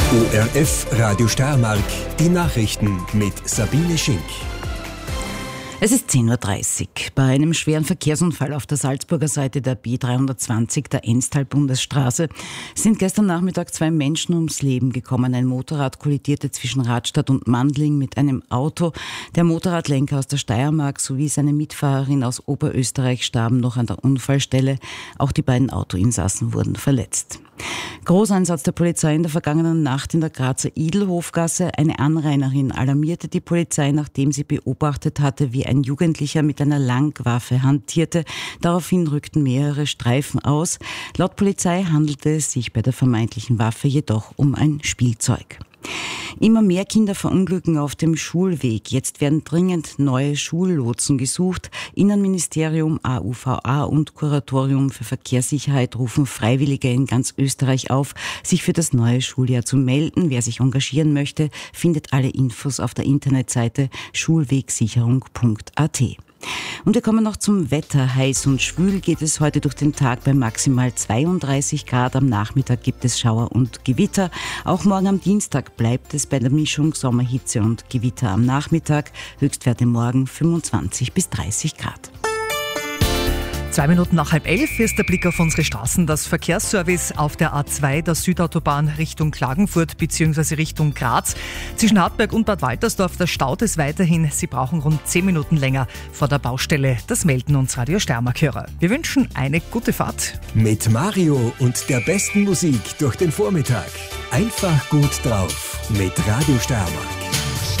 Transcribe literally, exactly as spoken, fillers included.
O R F Radio Steiermark, die Nachrichten mit Sabine Schink. Es ist zehn Uhr dreißig. Bei einem schweren Verkehrsunfall auf der Salzburger Seite der B dreihundertzwanzig der Enstal-Bundesstraße sind gestern Nachmittag zwei Menschen ums Leben gekommen. Ein Motorrad kollidierte zwischen Radstadt und Mandling mit einem Auto. Der Motorradlenker aus der Steiermark sowie seine Mitfahrerin aus Oberösterreich starben noch an der Unfallstelle. Auch die beiden Autoinsassen wurden verletzt. Großeinsatz der Polizei in der vergangenen Nacht in der Grazer Idelhofgasse. Eine Anrainerin alarmierte die Polizei, nachdem sie beobachtet hatte, wie ein Jugendlicher mit einer Langwaffe hantierte. Daraufhin rückten mehrere Streifen aus. Laut Polizei handelte es sich bei der vermeintlichen Waffe jedoch um ein Spielzeug. Immer mehr Kinder verunglücken auf dem Schulweg. Jetzt werden dringend neue Schullotsen gesucht. Innenministerium, A U V A und Kuratorium für Verkehrssicherheit rufen Freiwillige in ganz Österreich auf, sich für das neue Schuljahr zu melden. Wer sich engagieren möchte, findet alle Infos auf der Internetseite schulwegsicherung punkt a t. Und wir kommen noch zum Wetter. Heiß und schwül geht es heute durch den Tag bei maximal zweiunddreißig Grad. Am Nachmittag gibt es Schauer und Gewitter. Auch morgen am Dienstag bleibt es bei der Mischung Sommerhitze und Gewitter am Nachmittag. Höchstwerte morgen fünfundzwanzig bis dreißig Grad. Zwei Minuten nach halb elf ist der Blick auf unsere Straßen. Das Verkehrsservice auf der A zwei der Südautobahn Richtung Klagenfurt bzw. Richtung Graz. Zwischen Hartberg und Bad Waltersdorf, da staut es weiterhin. Sie brauchen rund zehn Minuten länger vor der Baustelle. Das melden uns Radio Steiermark-Hörer. Wir wünschen eine gute Fahrt. Mit Mario und der besten Musik durch den Vormittag. Einfach gut drauf mit Radio Steiermark.